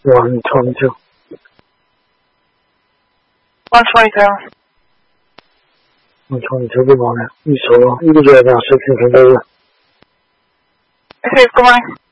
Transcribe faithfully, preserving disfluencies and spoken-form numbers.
one twenty-two. one twenty-two. one twenty-two, good morning. You saw, you could drive down sixteen from there. Okay, good morning.